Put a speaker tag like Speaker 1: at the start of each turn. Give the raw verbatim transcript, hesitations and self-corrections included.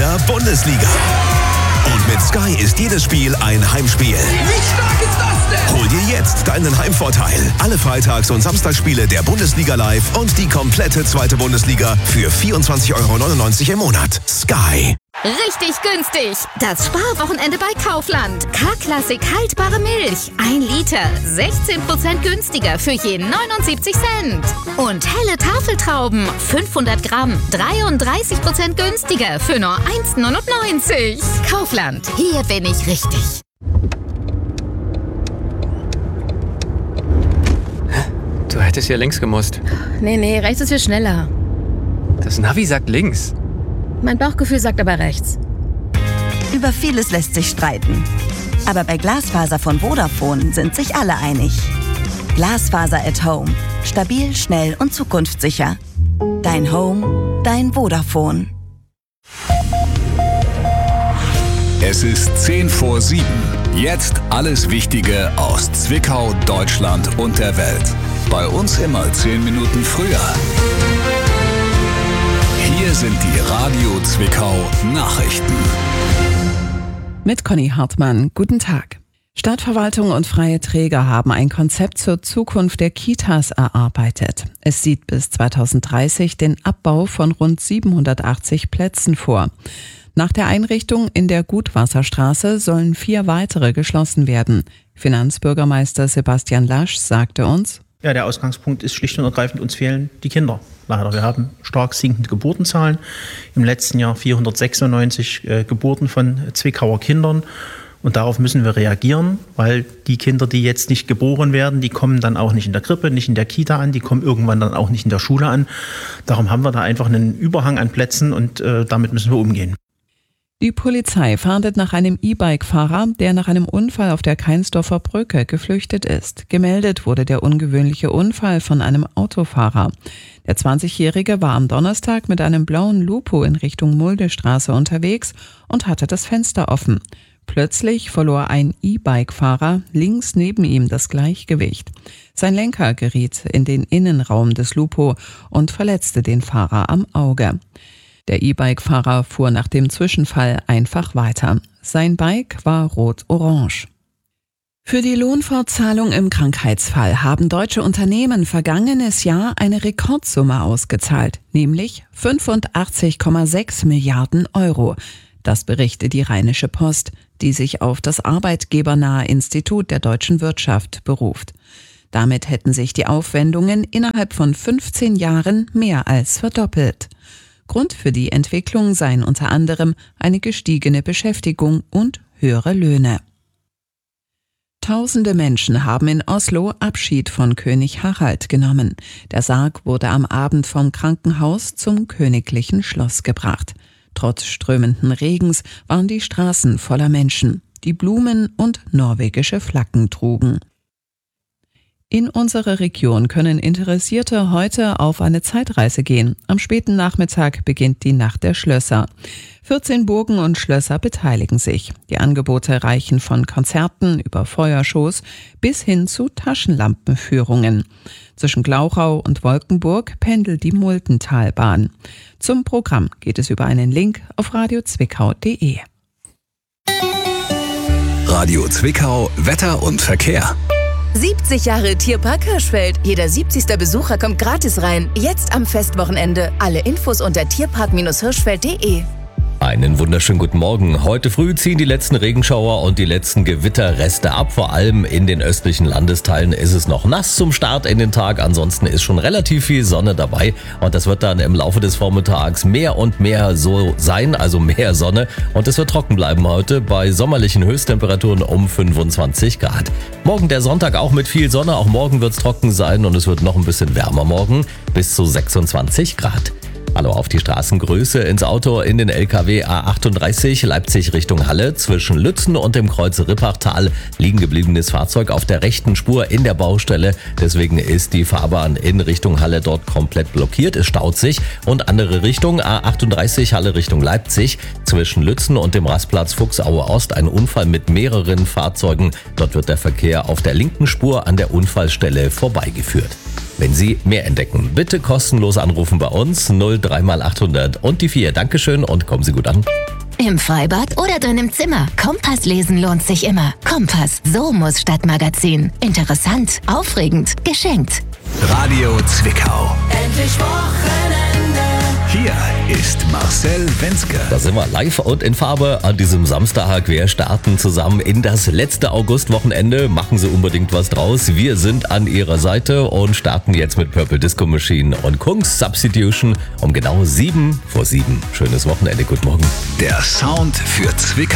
Speaker 1: wieder Bundesliga. Und mit Sky ist jedes Spiel ein Heimspiel.
Speaker 2: Wie stark ist das denn?
Speaker 1: Hol dir jetzt deinen Heimvorteil. Alle Freitags- und Samstagsspiele der Bundesliga live und die komplette zweite Bundesliga für vierundzwanzig Euro neunundneunzig im Monat. Sky.
Speaker 3: Richtig günstig. Das Sparwochenende bei Kaufland. K-Klassik haltbare Milch. Ein Liter. sechzehn Prozent günstiger für jeden neunundsiebzig Cent. Und helle Tafeltrauben. fünfhundert Gramm. dreiunddreißig Prozent günstiger für nur eins neunundneunzig. Kaufland. Hier bin ich richtig.
Speaker 4: Du hättest ja links gemusst.
Speaker 5: Nee, nee, rechts ist viel schneller.
Speaker 4: Das Navi sagt links.
Speaker 5: Mein Bauchgefühl sagt aber rechts.
Speaker 6: Über vieles lässt sich streiten. Aber bei Glasfaser von Vodafone sind sich alle einig. Glasfaser at Home. Stabil, schnell und zukunftssicher. Dein Home, dein Vodafone.
Speaker 7: Es ist zehn vor sieben. Jetzt alles Wichtige aus Zwickau, Deutschland und der Welt. Bei uns immer zehn Minuten früher. Hier sind die Radio Zwickau Nachrichten.
Speaker 8: Mit Conny Hartmann. Guten Tag. Stadtverwaltung und freie Träger haben ein Konzept zur Zukunft der Kitas erarbeitet. Es sieht bis zweitausenddreißig den Abbau von rund siebenhundertachtzig Plätzen vor. Nach der Einrichtung in der Gutwasserstraße sollen vier weitere geschlossen werden. Finanzbürgermeister Sebastian Lasch sagte uns:
Speaker 9: Ja, der Ausgangspunkt ist schlicht und ergreifend, uns fehlen die Kinder. Leider. Wir haben stark sinkende Geburtenzahlen. Im letzten Jahr vierhundertsechsundneunzig äh, Geburten von Zwickauer Kindern. Und darauf müssen wir reagieren, weil die Kinder, die jetzt nicht geboren werden, die kommen dann auch nicht in der Krippe, nicht in der Kita an, die kommen irgendwann dann auch nicht in der Schule an. Darum haben wir da einfach einen Überhang an Plätzen und äh, damit müssen wir umgehen.
Speaker 8: Die Polizei fahndet nach einem E-Bike-Fahrer, der nach einem Unfall auf der Keinsdorfer Brücke geflüchtet ist. Gemeldet wurde der ungewöhnliche Unfall von einem Autofahrer. Der zwanzigjährige war am Donnerstag mit einem blauen Lupo in Richtung Muldestraße unterwegs und hatte das Fenster offen. Plötzlich verlor ein E-Bike-Fahrer links neben ihm das Gleichgewicht. Sein Lenker geriet in den Innenraum des Lupo und verletzte den Fahrer am Auge. Der E-Bike-Fahrer fuhr nach dem Zwischenfall einfach weiter. Sein Bike war rot-orange. Für die Lohnfortzahlung im Krankheitsfall haben deutsche Unternehmen vergangenes Jahr eine Rekordsumme ausgezahlt, nämlich fünfundachtzig Komma sechs Milliarden Euro. Das berichtet die Rheinische Post, die sich auf das arbeitgebernahe Institut der deutschen Wirtschaft beruft. Damit hätten sich die Aufwendungen innerhalb von fünfzehn Jahren mehr als verdoppelt. Grund für die Entwicklung seien unter anderem eine gestiegene Beschäftigung und höhere Löhne. Tausende Menschen haben in Oslo Abschied von König Harald genommen. Der Sarg wurde am Abend vom Krankenhaus zum königlichen Schloss gebracht. Trotz strömenden Regens waren die Straßen voller Menschen, die Blumen und norwegische Flaggen trugen. In unsere Region können Interessierte heute auf eine Zeitreise gehen. Am späten Nachmittag beginnt die Nacht der Schlösser. vierzehn Burgen und Schlösser beteiligen sich. Die Angebote reichen von Konzerten über Feuershows bis hin zu Taschenlampenführungen. Zwischen Glauchau und Wolkenburg pendelt die Multentalbahn. Zum Programm geht es über einen Link auf radio zwickau punkt de.
Speaker 7: Radio Zwickau, Wetter und Verkehr.
Speaker 10: siebzig Jahre Tierpark Hirschfeld. Jeder siebzigste Besucher kommt gratis rein. Jetzt am Festwochenende. Alle Infos unter tierpark hirschfeld punkt de.
Speaker 11: Einen wunderschönen guten Morgen. Heute früh ziehen die letzten Regenschauer und die letzten Gewitterreste ab. Vor allem in den östlichen Landesteilen ist es noch nass zum Start in den Tag. Ansonsten ist schon relativ viel Sonne dabei. Und das wird dann im Laufe des Vormittags mehr und mehr so sein, also mehr Sonne. Und es wird trocken bleiben heute bei sommerlichen Höchsttemperaturen um fünfundzwanzig Grad. Morgen der Sonntag auch mit viel Sonne. Auch morgen wird es trocken sein und es wird noch ein bisschen wärmer morgen bis zu sechsundzwanzig Grad. Hallo auf die Straßengröße ins Auto in den L K W A achtunddreißig Leipzig Richtung Halle. Zwischen Lützen und dem Kreuz Rippachtal liegen gebliebenes Fahrzeug auf der rechten Spur in der Baustelle. Deswegen ist die Fahrbahn in Richtung Halle dort komplett blockiert. Es staut sich. Und andere Richtung A achtunddreißig Halle Richtung Leipzig. Zwischen Lützen und dem Rastplatz Fuchsaue Ost ein Unfall mit mehreren Fahrzeugen. Dort wird der Verkehr auf der linken Spur an der Unfallstelle vorbeigeführt. wenn Sie mehr entdecken. Bitte kostenlos anrufen bei uns null drei mal achthundert und die vier. Dankeschön und kommen Sie gut an.
Speaker 3: Im Freibad oder drin im Zimmer. Kompass lesen lohnt sich immer. Kompass, so muss Stadtmagazin. Interessant, aufregend, geschenkt.
Speaker 7: Radio Zwickau.
Speaker 2: Endlich Wochenende.
Speaker 7: Hier ist Marcel Wenzke.
Speaker 11: Da sind wir live und in Farbe an diesem Samstag. Wir starten zusammen in das letzte Augustwochenende. Machen Sie unbedingt was draus. Wir sind an Ihrer Seite und starten jetzt mit Purple Disco Machine und Kungs Substitution um genau sieben vor sieben. Schönes Wochenende, guten Morgen.
Speaker 7: Der Sound für Zwickau.